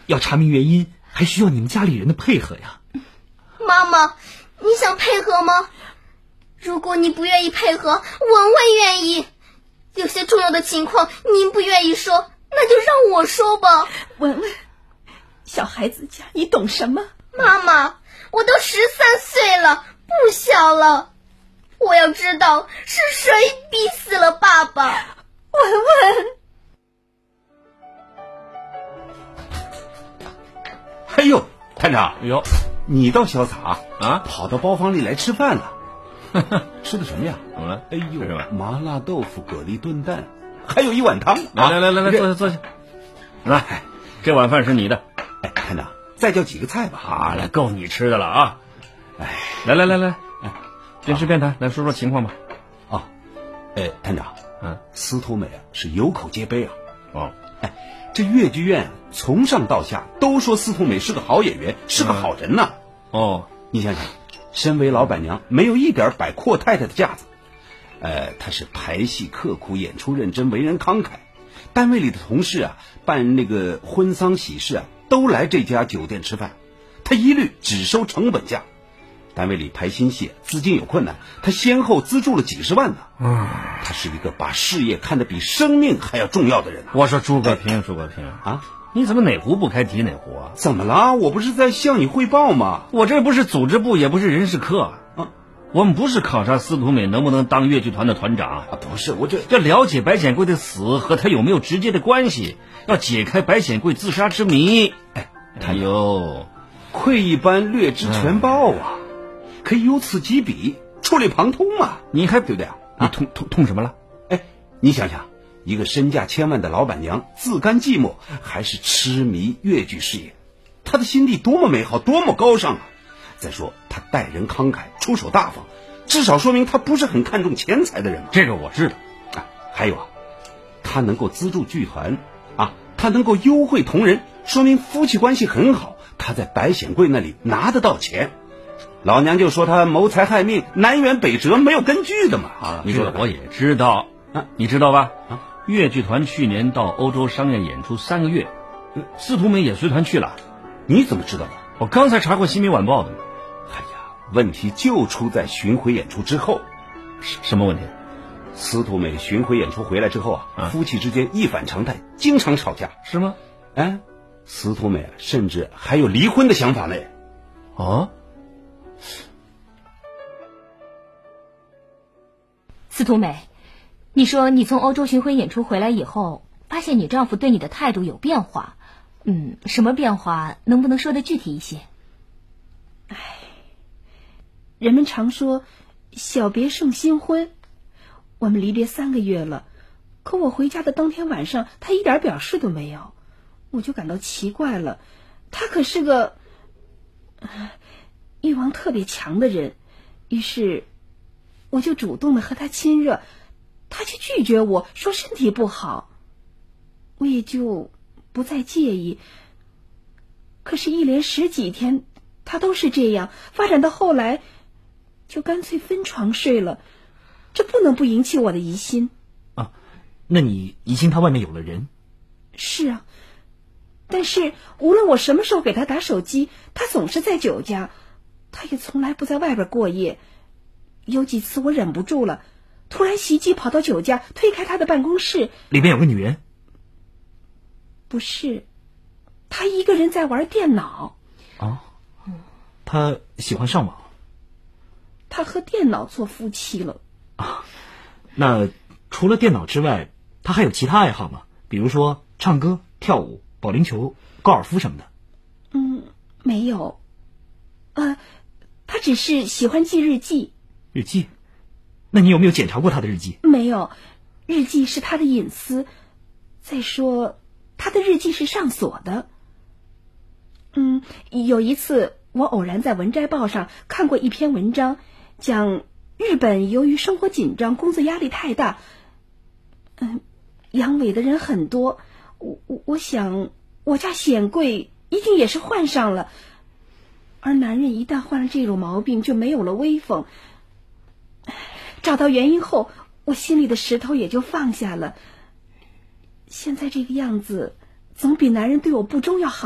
要查明原因，还需要你们家里人的配合呀。 妈妈，你想配合吗？如果你不愿意配合，文文愿意。有些重要的情况您不愿意说，那就让我说吧。 文文，小孩子家你懂什么？ 妈妈，我都13岁了，不小了。我要知道是谁逼死了爸爸。 文文， 哎呦，探长， 哎呦， 你倒潇洒啊， 跑到包房里来吃饭了。吃的什么呀？ 怎么了？ 哎呦， 是吧？ 麻辣豆腐、蛤蜊炖蛋，还有一碗汤。 来，坐下。来，这碗饭是你的。 哎，探长，再叫几个菜吧。 好了，够你吃的了啊。 哎， 来，边吃边谈，来说说情况吧。 哦，探长，司徒美是有口皆碑啊。 哦， 哎，这越剧院从上到下都说司徒美是个好演员，是个好人呐。 哦， 你想想，身为老板娘，没有一点摆阔太太的架子。她是排戏刻苦，演出认真，为人慷慨。单位里的同事啊，办那个婚丧喜事啊，都来这家酒店吃饭，她一律只收成本价。单位里排新戏，资金有困难，她先后资助了几十万呢。她是一个把事业看得比生命还要重要的人。 我说诸葛平啊，你怎么哪壶不开提哪壶啊？ 怎么啦？我不是在向你汇报吗？ 我这不是组织部，也不是人事科啊。我们不是考察司徒美能不能当越剧团的团长啊，不是，我要了解白显贵的死和他有没有直接的关系，要解开白显贵自杀之谜。 哎呦，窥一斑略知全豹啊，可以由此及彼，触类旁通嘛。 你还对不对啊？ 你痛什么了？ 哎，你想想，一个身价千万的老板娘，自甘寂寞，还是痴迷越剧事业，她的心地多么美好，多么高尚啊！再说她待人慷慨，出手大方，至少说明她不是很看重钱财的人嘛。 这个我知道。 还有啊，她能够资助剧团啊，她能够优惠同仁，说明夫妻关系很好。她在白显贵那里拿得到钱，老娘就说她谋财害命，南辕北辙，没有根据的嘛。 你说我也知道你知道吧？越剧团去年到欧洲商业演出3个月，司徒美也随团去了。 你怎么知道的？ 我刚才查过《新民晚报》的。 哎呀，问题就出在巡回演出之后。 什么问题？ 司徒美巡回演出回来之后夫妻之间一反常态，经常吵架。 是吗？ 司徒美甚至还有离婚的想法呢。 哦， 司徒美，你说你从欧洲巡回演出回来以后，发现你丈夫对你的态度有变化，什么变化？能不能说得具体一些？ 人们常说小别胜新婚，我们离别3个月了，可我回家的当天晚上，他一点表示都没有，我就感到奇怪了。他可是个欲望特别强的人，于是我就主动的和他亲热，他却拒绝我说身体不好，我也就不再介意。可是一连10几天他都是这样，发展到后来就干脆分床睡了，这不能不引起我的疑心啊。那你疑心他外面有了人？ 是啊，但是无论我什么时候给他打手机，他总是在酒家，他也从来不在外边过夜。有几次我忍不住了，突然袭击跑到酒家，推开他的办公室， 里面有个女人？ 不是，他一个人在玩电脑。 他喜欢上网？ 他和电脑做夫妻了。 那除了电脑之外，他还有其他爱好吗？比如说唱歌、跳舞、保龄球、高尔夫什么的？ 没有。他只是喜欢记日记。 日记？那你有没有检查过他的日记？ 没有，日记是他的隐私。再说，他的日记是上锁的。有一次我偶然在文摘报上看过一篇文章，讲日本由于生活紧张，工作压力太大，阳痿的人很多。我想我家显贵一定也是患上了，而男人一旦患了这种毛病就没有了威风。找到原因后，我心里的石头也就放下了。现在这个样子总比男人对我不忠要好。